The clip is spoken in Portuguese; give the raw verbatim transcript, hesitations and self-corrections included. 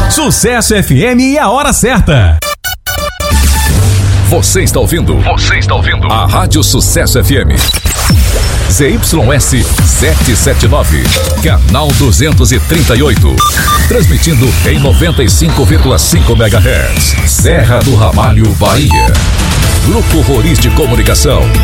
Sucesso F M e a hora certa. Você está ouvindo? Você está ouvindo? A Rádio Sucesso F M. Z Y S setecentos e setenta e nove, canal duzentos e trinta e oito. Transmitindo em noventa e cinco vírgula cinco megahertz. Serra do Ramalho, Bahia. Grupo Roriz de Comunicação.